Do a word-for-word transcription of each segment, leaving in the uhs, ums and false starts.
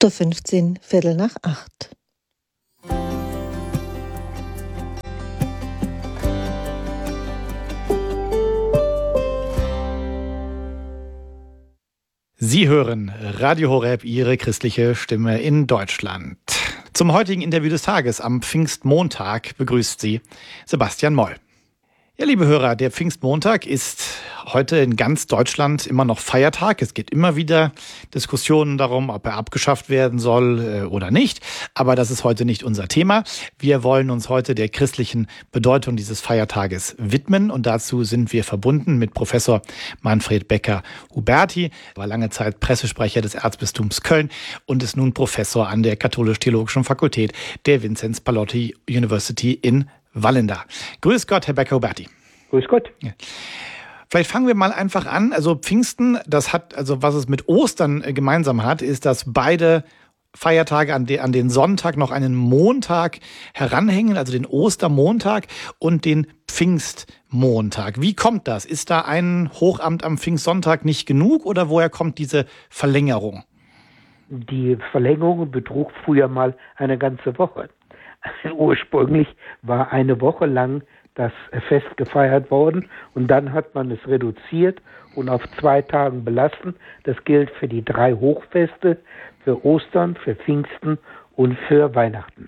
acht Uhr fünfzehn, Viertel nach acht. Sie hören Radio Horeb, Ihre christliche Stimme in Deutschland. Zum heutigen Interview des Tages am Pfingstmontag begrüßt Sie Sebastian Moll. Ja, liebe Hörer, der Pfingstmontag ist heute in ganz Deutschland immer noch Feiertag. Es gibt immer wieder Diskussionen darum, ob er abgeschafft werden soll äh, oder nicht. Aber das ist heute nicht unser Thema. Wir wollen uns heute der christlichen Bedeutung dieses Feiertages widmen. Und dazu sind wir verbunden mit Professor Manfred Becker-Huberti. Er war lange Zeit Pressesprecher des Erzbistums Köln und ist nun Professor an der Katholisch-Theologischen Fakultät der Vinzenz Pallotti University in Wallenda. Grüß Gott, Herr Becker-Huberti. Grüß Gott. Ja. Vielleicht fangen wir mal einfach an. Also Pfingsten, das hat, also was es mit Ostern äh, gemeinsam hat, ist, dass beide Feiertage an, de, an den Sonntag noch einen Montag heranhängen, also den Ostermontag und den Pfingstmontag. Wie kommt das? Ist da ein Hochamt am Pfingstsonntag nicht genug oder woher kommt diese Verlängerung? Die Verlängerung betrug früher mal eine ganze Woche. Ursprünglich war eine Woche lang das Fest gefeiert worden und dann hat man es reduziert und auf zwei Tagen belassen. Das gilt für die drei Hochfeste, für Ostern, für Pfingsten und für Weihnachten.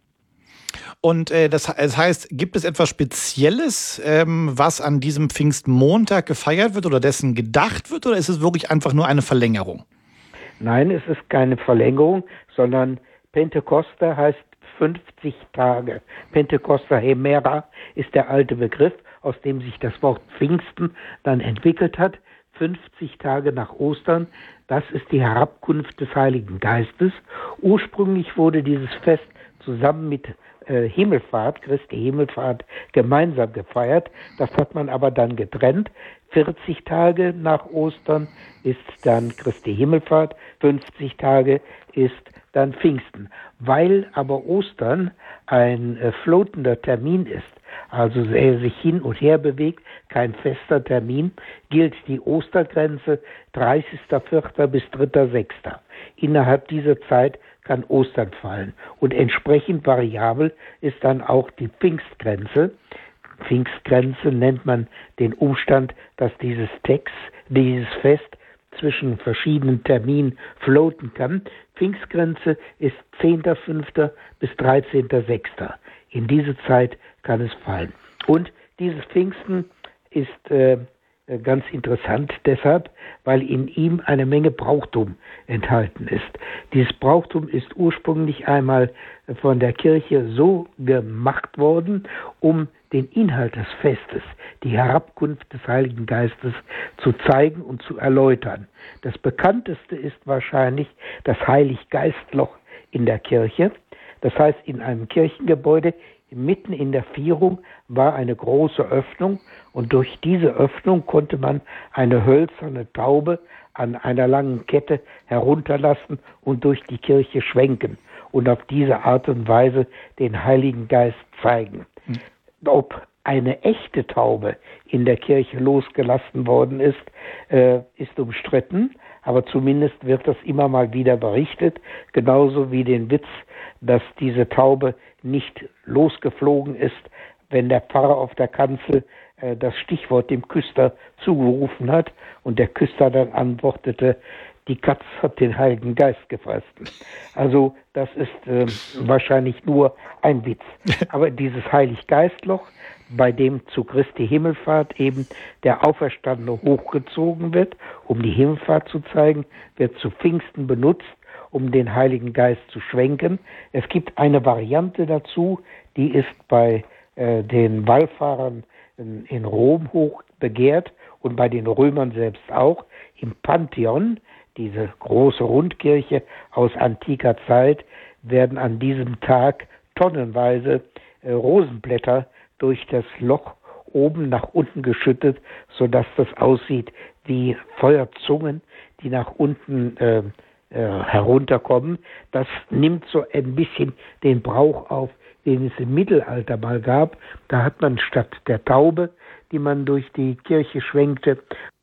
Und äh, das, das heißt, gibt es etwas Spezielles, ähm, was an diesem Pfingstmontag gefeiert wird oder dessen gedacht wird, oder ist es wirklich einfach nur eine Verlängerung? Nein, es ist keine Verlängerung, sondern Pentekoste heißt fünfzig Tage. Pentecosta Hemera ist der alte Begriff, aus dem sich das Wort Pfingsten dann entwickelt hat. fünfzig Tage nach Ostern, das ist die Herabkunft des Heiligen Geistes. Ursprünglich wurde dieses Fest zusammen mit äh, Himmelfahrt, Christi Himmelfahrt, gemeinsam gefeiert. Das hat man aber dann getrennt. vierzig Tage nach Ostern ist dann Christi Himmelfahrt, fünfzig Tage ist dann Pfingsten. Weil aber Ostern ein äh, floatender Termin ist, also er sich hin und her bewegt, kein fester Termin, gilt die Ostergrenze dreißigster vierter bis dritter sechster Innerhalb dieser Zeit kann Ostern fallen. Und entsprechend variabel ist dann auch die Pfingstgrenze. Pfingstgrenze nennt man den Umstand, dass dieses Text, dieses Fest zwischen verschiedenen Terminen floaten kann. Pfingstgrenze ist zehnter fünfter bis dreizehnter sechster In diese Zeit kann es fallen. Und dieses Pfingsten ist äh, ganz interessant deshalb, weil in ihm eine Menge Brauchtum enthalten ist. Dieses Brauchtum ist ursprünglich einmal von der Kirche so gemacht worden, um den Inhalt des Festes, die Herabkunft des Heiligen Geistes zu zeigen und zu erläutern. Das bekannteste ist wahrscheinlich das Heiliggeistloch in der Kirche. Das heißt, in einem Kirchengebäude mitten in der Vierung war eine große Öffnung und durch diese Öffnung konnte man eine hölzerne Taube an einer langen Kette herunterlassen und durch die Kirche schwenken und auf diese Art und Weise den Heiligen Geist zeigen. Hm. Ob eine echte Taube in der Kirche losgelassen worden ist, äh, ist umstritten, aber zumindest wird das immer mal wieder berichtet, genauso wie den Witz, dass diese Taube nicht losgeflogen ist, wenn der Pfarrer auf der Kanzel äh, das Stichwort dem Küster zugerufen hat und der Küster dann antwortete, die Katz hat den Heiligen Geist gefressen. Also das ist äh, wahrscheinlich nur ein Witz. Aber dieses Heiliggeistloch, bei dem zu Christi Himmelfahrt eben der Auferstandene hochgezogen wird, um die Himmelfahrt zu zeigen, wird zu Pfingsten benutzt, um den Heiligen Geist zu schwenken. Es gibt eine Variante dazu, die ist bei äh, den Wallfahrern in, in Rom hoch begehrt und bei den Römern selbst auch. Im Pantheon, diese große Rundkirche aus antiker Zeit, werden an diesem Tag tonnenweise äh, Rosenblätter durch das Loch oben nach unten geschüttet, sodass das aussieht wie Feuerzungen, die nach unten äh, äh, herunterkommen. Das nimmt so ein bisschen den Brauch auf, den es im Mittelalter mal gab. Da hat man statt der Taube, die man durch die Kirche schwenkte,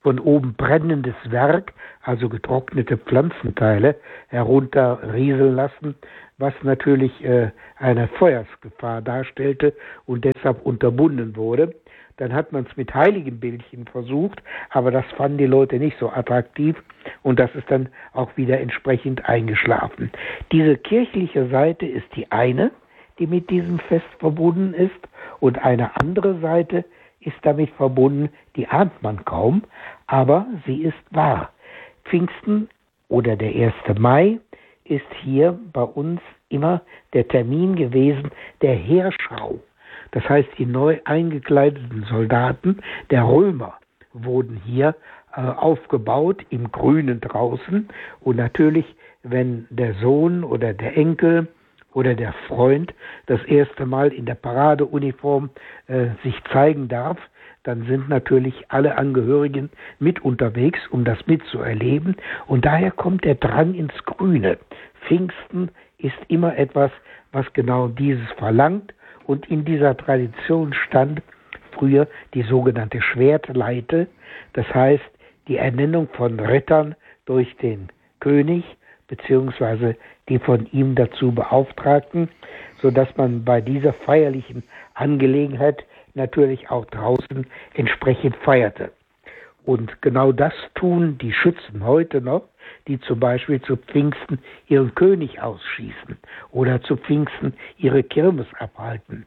von oben brennendes Werg, also getrocknete Pflanzenteile, herunterrieseln lassen, was natürlich äh, eine Feuersgefahr darstellte und deshalb unterbunden wurde. Dann hat man es mit Heiligenbildchen versucht, aber das fanden die Leute nicht so attraktiv und das ist dann auch wieder entsprechend eingeschlafen. Diese kirchliche Seite ist die eine, die mit diesem Fest verbunden ist, und eine andere Seite ist damit verbunden, die ahnt man kaum, aber sie ist wahr. Pfingsten oder der erste Mai ist hier bei uns immer der Termin gewesen der Heerschau. Das heißt, die neu eingekleideten Soldaten der Römer wurden hier äh, aufgebaut, im Grünen draußen. Und natürlich, wenn der Sohn oder der Enkel oder der Freund das erste Mal in der Paradeuniform äh, sich zeigen darf, dann sind natürlich alle Angehörigen mit unterwegs, um das mitzuerleben. Und daher kommt der Drang ins Grüne. Pfingsten ist immer etwas, was genau dieses verlangt. Und in dieser Tradition stand früher die sogenannte Schwertleite, das heißt die Ernennung von Rittern durch den König beziehungsweise die von ihm dazu Beauftragten, sodass man bei dieser feierlichen Angelegenheit natürlich auch draußen entsprechend feierte. Und genau das tun die Schützen heute noch, die zum Beispiel zu Pfingsten ihren König ausschießen oder zu Pfingsten ihre Kirmes abhalten.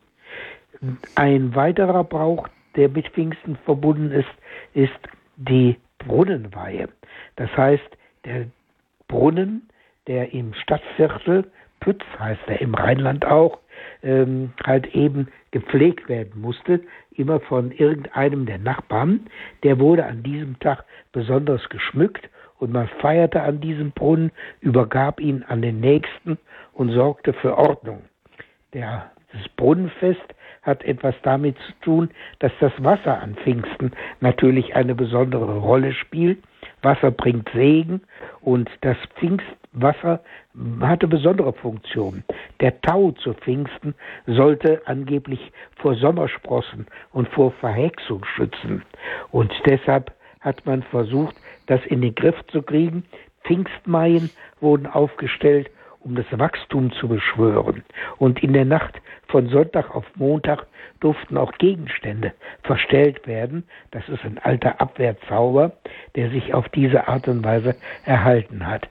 Ein weiterer Brauch, der mit Pfingsten verbunden ist, ist die Brunnenweihe. Das heißt, der Brunnen, der im Stadtviertel, Pütz heißt er im Rheinland auch, ähm, halt eben gepflegt werden musste, immer von irgendeinem der Nachbarn, der wurde an diesem Tag besonders geschmückt und man feierte an diesem Brunnen, übergab ihn an den Nächsten und sorgte für Ordnung. Der, das Brunnenfest hat etwas damit zu tun, dass das Wasser an Pfingsten natürlich eine besondere Rolle spielt. Wasser bringt Segen und das Pfingstwasser hatte besondere Funktionen. Der Tau zu Pfingsten sollte angeblich vor Sommersprossen und vor Verhexung schützen. Und deshalb hat man versucht, das in den Griff zu kriegen. Pfingstmaien wurden aufgestellt, um das Wachstum zu beschwören. Und in der Nacht von Sonntag auf Montag durften auch Gegenstände verstellt werden. Das ist ein alter Abwehrzauber, der sich auf diese Art und Weise erhalten hat.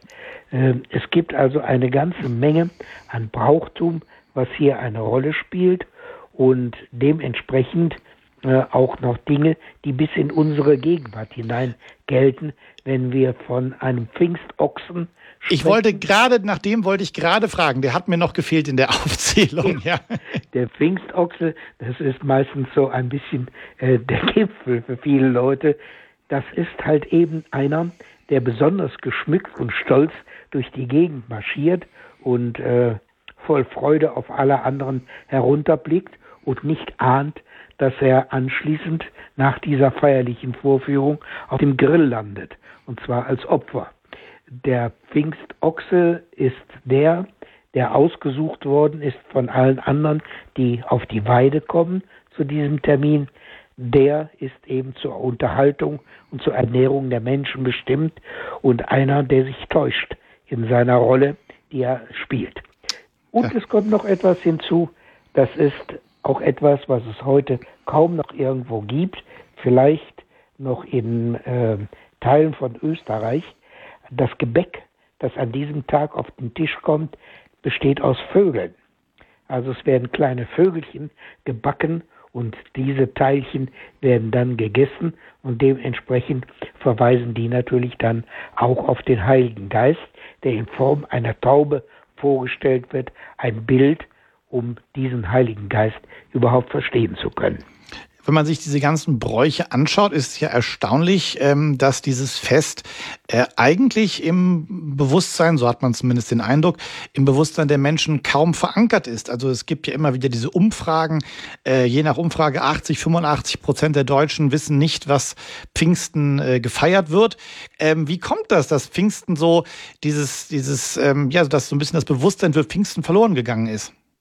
Es gibt also eine ganze Menge an Brauchtum, was hier eine Rolle spielt und dementsprechend auch noch Dinge, die bis in unsere Gegenwart hinein gelten, wenn wir von einem Pfingstochsen sprechen. Ich wollte gerade, nach dem wollte ich gerade fragen, der hat mir noch gefehlt in der Aufzählung. Ja. Der Pfingstochse, das ist meistens so ein bisschen äh, der Gipfel für viele Leute. Das ist halt eben einer, der besonders geschmückt und stolz durch die Gegend marschiert und äh, voll Freude auf alle anderen herunterblickt und nicht ahnt, dass er anschließend nach dieser feierlichen Vorführung auf dem Grill landet, und zwar als Opfer. Der Pfingstochse ist der, der ausgesucht worden ist von allen anderen, die auf die Weide kommen zu diesem Termin. Der ist eben zur Unterhaltung und zur Ernährung der Menschen bestimmt und einer, der sich täuscht in seiner Rolle, die er spielt. Und ja. Es kommt noch etwas hinzu, das ist auch etwas, was es heute kaum noch irgendwo gibt, vielleicht noch in äh, Teilen von Österreich. Das Gebäck, das an diesem Tag auf den Tisch kommt, besteht aus Vögeln. Also es werden kleine Vögelchen gebacken und diese Teilchen werden dann gegessen und dementsprechend verweisen die natürlich dann auch auf den Heiligen Geist, der in Form einer Taube vorgestellt wird, ein Bild, um diesen Heiligen Geist überhaupt verstehen zu können. Wenn man sich diese ganzen Bräuche anschaut, ist es ja erstaunlich, ähm, dass dieses Fest äh, eigentlich im Bewusstsein, so hat man zumindest den Eindruck, im Bewusstsein der Menschen kaum verankert ist. Also es gibt ja immer wieder diese Umfragen, äh, je nach Umfrage achtzig, fünfundachtzig Prozent der Deutschen wissen nicht, was Pfingsten äh, gefeiert wird. Ähm, wie kommt das, dass Pfingsten so dieses, dieses, ähm, ja, dass so ein bisschen das Bewusstsein für Pfingsten verloren gegangen ist?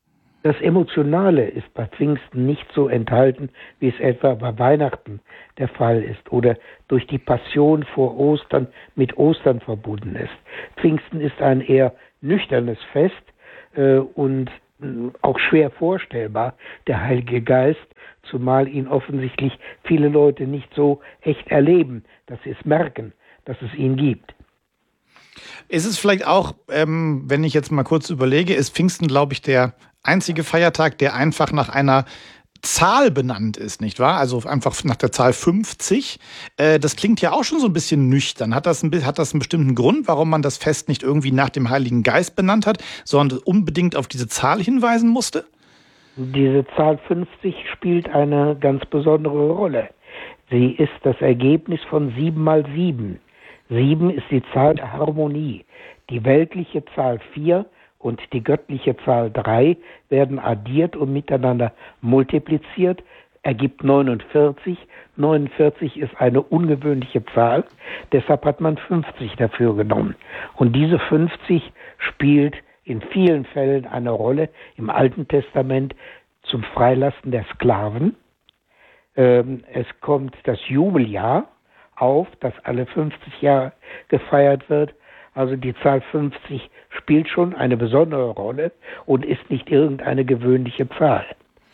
Das Emotionale ist bei Pfingsten nicht so enthalten, wie es etwa bei Weihnachten der Fall ist oder durch die Passion vor Ostern mit Ostern verbunden ist. Pfingsten ist ein eher nüchternes Fest äh, und äh, auch schwer vorstellbar, der Heilige Geist, zumal ihn offensichtlich viele Leute nicht so echt erleben, dass sie es merken, dass es ihn gibt. Ist es vielleicht auch, ähm, wenn ich jetzt mal kurz überlege, ist Pfingsten, glaube ich, der einzige Feiertag, der einfach nach einer Zahl benannt ist, nicht wahr? Also einfach nach der Zahl fünfzig. Äh, das klingt ja auch schon so ein bisschen nüchtern. Hat das, ein, hat das einen bestimmten Grund, warum man das Fest nicht irgendwie nach dem Heiligen Geist benannt hat, sondern unbedingt auf diese Zahl hinweisen musste? Diese Zahl fünfzig spielt eine ganz besondere Rolle. Sie ist das Ergebnis von sieben mal sieben. Sieben ist die Zahl der Harmonie. Die weltliche Zahl vier und die göttliche Zahl drei werden addiert und miteinander multipliziert, ergibt neunundvierzig. neunundvierzig ist eine ungewöhnliche Zahl, deshalb hat man fünfzig dafür genommen. Und diese fünfzig spielt in vielen Fällen eine Rolle im Alten Testament zum Freilassen der Sklaven. Ähm, es kommt das Jubeljahr auf, das alle fünfzig Jahre gefeiert wird. Also die Zahl fünfzig spielt schon eine besondere Rolle und ist nicht irgendeine gewöhnliche Zahl.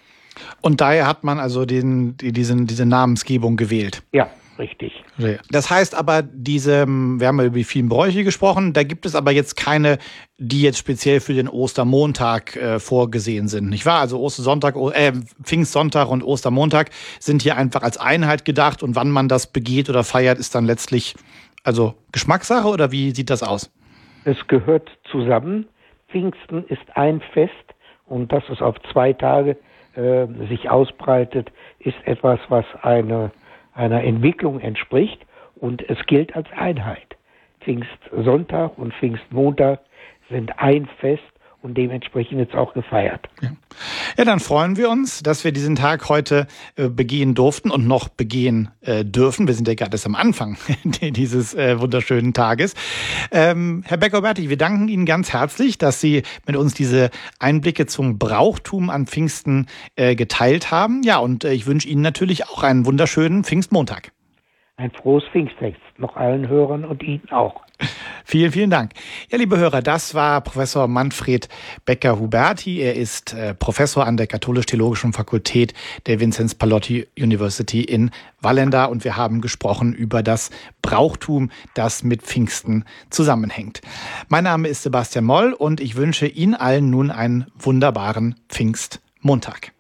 Und daher hat man also den, die, diesen, diese Namensgebung gewählt. Ja, richtig. Das heißt aber, diese, wir haben ja über die vielen Bräuche gesprochen, da gibt es aber jetzt keine, die jetzt speziell für den Ostermontag äh, vorgesehen sind, nicht wahr? Also Ostersonntag, äh, Pfingstsonntag und Ostermontag sind hier einfach als Einheit gedacht und wann man das begeht oder feiert, ist dann letztlich also Geschmackssache oder wie sieht das aus? Es gehört zusammen. Pfingsten ist ein Fest und dass es auf zwei Tage äh, sich ausbreitet, ist etwas, was eine, einer Entwicklung entspricht und es gilt als Einheit. Pfingstsonntag und Pfingstmontag sind ein Fest und dementsprechend jetzt auch gefeiert. Ja. ja, dann freuen wir uns, dass wir diesen Tag heute äh, begehen durften und noch begehen äh, dürfen. Wir sind ja gerade erst am Anfang dieses äh, wunderschönen Tages. Ähm, Herr Becker-Huberti, wir danken Ihnen ganz herzlich, dass Sie mit uns diese Einblicke zum Brauchtum an Pfingsten äh, geteilt haben. Ja, und äh, ich wünsche Ihnen natürlich auch einen wunderschönen Pfingstmontag. Ein frohes Pfingstfest noch allen Hörern und Ihnen auch. Vielen, vielen Dank. Ja, liebe Hörer, das war Professor Manfred Becker-Huberti. Er ist äh, Professor an der Katholisch-Theologischen Fakultät der Vinzenz Pallotti University in Wallenda und wir haben gesprochen über das Brauchtum, das mit Pfingsten zusammenhängt. Mein Name ist Sebastian Moll und ich wünsche Ihnen allen nun einen wunderbaren Pfingstmontag.